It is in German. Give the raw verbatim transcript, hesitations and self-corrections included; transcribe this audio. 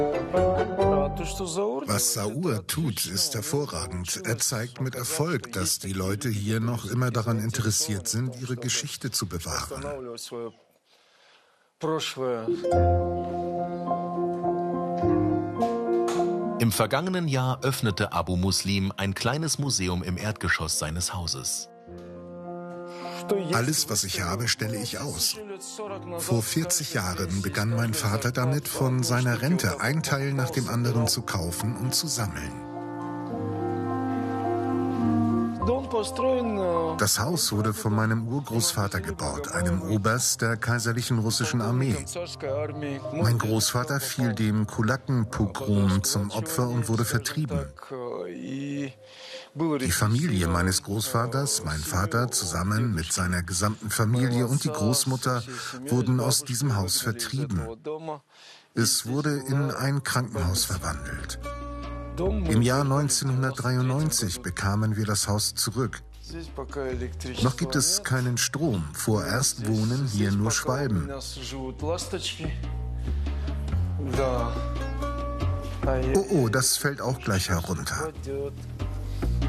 Was Zaur tut, ist hervorragend. Er zeigt mit Erfolg, dass die Leute hier noch immer daran interessiert sind, ihre Geschichte zu bewahren. Im vergangenen Jahr öffnete Abu Muslim ein kleines Museum im Erdgeschoss seines Hauses. Alles, was ich habe, stelle ich aus. Vor vierzig Jahren begann mein Vater damit, von seiner Rente ein Teil nach dem anderen zu kaufen und zu sammeln. Das Haus wurde von meinem Urgroßvater gebaut, einem Oberst der kaiserlichen russischen Armee. Mein Großvater fiel dem Kulakenpogrom zum Opfer und wurde vertrieben. Die Familie meines Großvaters, mein Vater, zusammen mit seiner gesamten Familie und die Großmutter wurden aus diesem Haus vertrieben. Es wurde in ein Krankenhaus verwandelt. Im Jahr neunzehnhundertdreiundneunzig bekamen wir das Haus zurück. Noch gibt es keinen Strom. Vorerst wohnen hier nur Schwalben. Oh, oh, das fällt auch gleich herunter.